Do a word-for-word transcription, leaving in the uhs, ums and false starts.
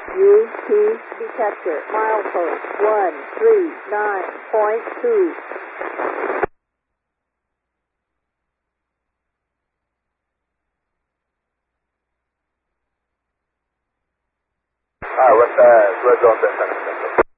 U T detector, milepost one three nine point two. Alright, what's that? Red zone,